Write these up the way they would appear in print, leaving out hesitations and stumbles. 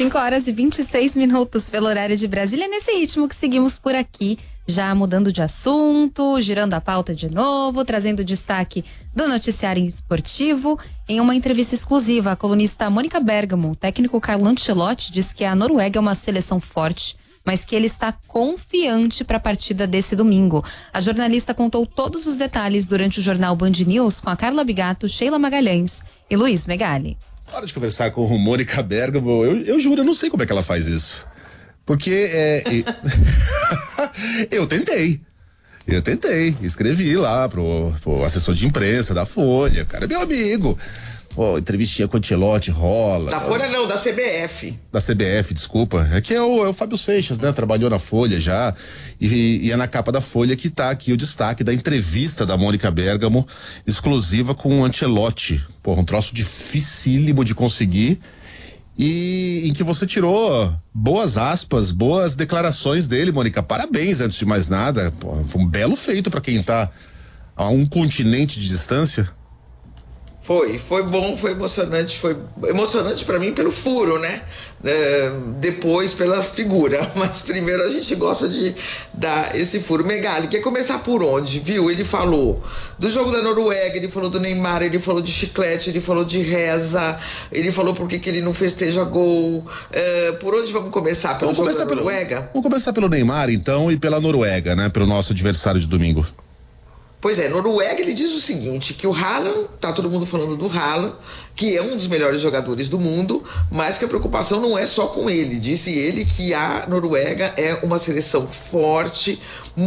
5h26 pelo horário de Brasília, nesse ritmo que seguimos por aqui, já mudando de assunto, girando a pauta de novo, trazendo destaque do noticiário esportivo. Em uma entrevista exclusiva, a colunista Mônica Bergamo, o técnico Carlo Ancelotti, diz que a Noruega é uma seleção forte, mas que ele está confiante para a partida desse domingo. A jornalista contou todos os detalhes durante o jornal Band News com a Carla Bigato, Sheila Magalhães e Luiz Megali. Hora de conversar com o Mônica Bergamo, eu juro, eu não sei como é que ela faz isso. Porque eu tentei, escrevi lá pro assessor de imprensa da Folha, o cara é meu amigo. Pô, entrevistinha com o Ancelotti, rola. Da Folha não, da CBF. Da CBF, desculpa. É que é o Fábio Seixas, né? Trabalhou na Folha já. E é na capa da Folha que tá aqui o destaque da entrevista da Mônica Bergamo, exclusiva com o Ancelotti. Pô, um troço dificílimo de conseguir. E em que você tirou boas aspas, boas declarações dele, Mônica. Parabéns, antes de mais nada. Pô, foi um belo feito pra quem tá a um continente de distância. Foi bom, foi emocionante pra mim pelo furo, né? Depois pela figura, mas primeiro a gente gosta de dar esse furo. Megali, quer começar por onde, viu? Ele falou do jogo da Noruega, ele falou do Neymar, ele falou de chiclete, ele falou de reza, ele falou por que ele não festeja gol. Por onde vamos começar? Pelo jogo da Noruega? Vamos começar pelo Neymar, então, e pela Noruega, né? Pelo nosso adversário de domingo. Pois é, Noruega, ele diz o seguinte, que o Haaland, tá todo mundo falando do Haaland, que é um dos melhores jogadores do mundo, mas que a preocupação não é só com ele. Disse ele que a Noruega é uma seleção forte,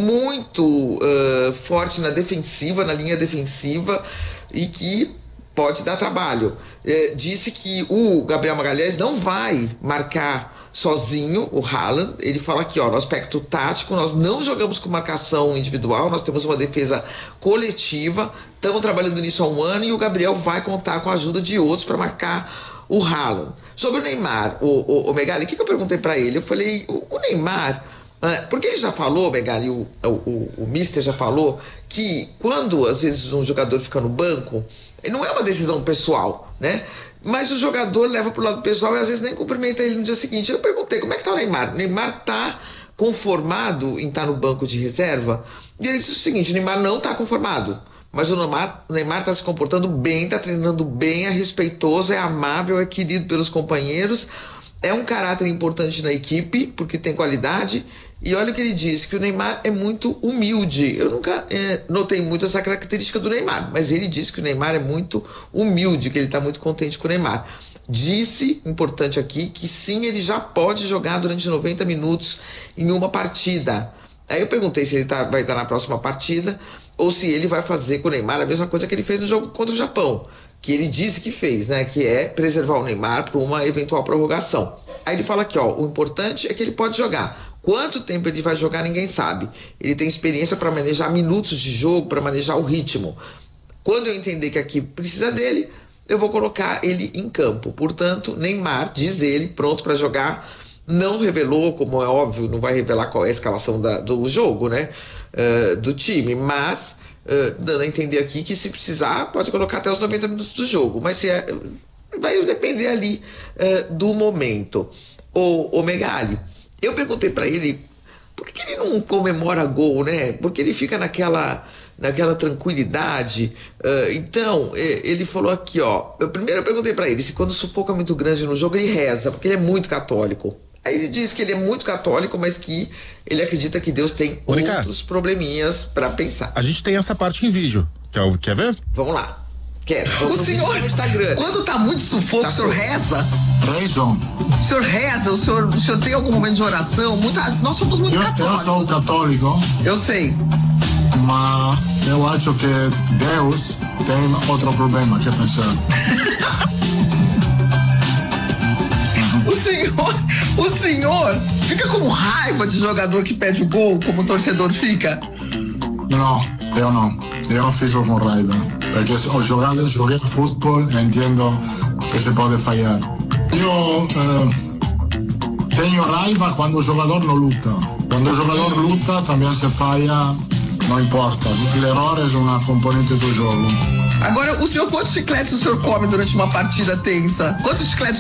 muito forte na defensiva, na linha defensiva, e que pode dar trabalho. Disse que o Gabriel Magalhães não vai marcar sozinho o Haaland. Ele fala aqui, ó, no aspecto tático, nós não jogamos com marcação individual, nós temos uma defesa coletiva, estamos trabalhando nisso há um ano e o Gabriel vai contar com a ajuda de outros para marcar o Haaland. Sobre o Neymar, o Megali, o que eu perguntei para ele? Eu falei, o Neymar, porque ele já falou, Megali, o Mister já falou, que quando às vezes um jogador fica no banco, não é uma decisão pessoal, né? Mas o jogador leva pro lado pessoal e às vezes nem cumprimenta ele no dia seguinte. Eu perguntei, como é que tá o Neymar? O Neymar tá conformado em estar no banco de reserva? E ele disse o seguinte, o Neymar não tá conformado, mas o Neymar tá se comportando bem, tá treinando bem, é respeitoso, é amável, é querido pelos companheiros, é um caráter importante na equipe, porque tem qualidade. E olha o que ele disse, que o Neymar é muito humilde. Eu nunca notei muito essa característica do Neymar, mas ele disse que o Neymar é muito humilde, que ele está muito contente com o Neymar. Disse, importante aqui, que sim, ele já pode jogar durante 90 minutos em uma partida. Aí eu perguntei se ele vai estar na próxima partida ou se ele vai fazer com o Neymar a mesma coisa que ele fez no jogo contra o Japão, que ele disse que fez, né? Que é preservar o Neymar para uma eventual prorrogação. Aí ele fala aqui, ó, o importante é que ele pode jogar. Quanto tempo ele vai jogar, ninguém sabe. Ele tem experiência para manejar minutos de jogo, para manejar o ritmo. Quando eu entender que aqui precisa dele, eu vou colocar ele em campo. Portanto, Neymar, diz ele, pronto para jogar. Não revelou, como é óbvio, não vai revelar qual é a escalação do jogo, né? Do time, mas dando a entender aqui que se precisar, pode colocar até os 90 minutos do jogo. Mas vai depender ali do momento. O Megali, eu perguntei pra ele por que ele não comemora gol, né? Porque ele fica naquela tranquilidade. Então, ele falou aqui, ó. Primeiro eu perguntei pra ele se quando o sufoco é muito grande no jogo ele reza, porque ele é muito católico. Aí ele diz que ele é muito católico, mas que ele acredita que Deus tem outros probleminhas pra pensar. A gente tem essa parte em vídeo. Quer ver? Vamos lá. O senhor, no Instagram, quando tá muito sufoco, o senhor reza? Rezo. O senhor reza? O senhor tem algum momento de oração? Nós somos muito católicos. Eu sou católico. Eu sei. Mas eu acho que Deus tem outro problema que pensar. O senhor fica com raiva de jogador que pede o gol, como o torcedor fica? Não, eu não. Eu não fico com raiva. Porque joguei futebol e entendo que se pode falhar. Eu tenho raiva quando o jogador não luta. Quando o jogador luta, também se falha, não importa. O erro é uma componente do jogo. Agora, o senhor, quantos chicletes o senhor come durante uma partida tensa? Quantos chicletes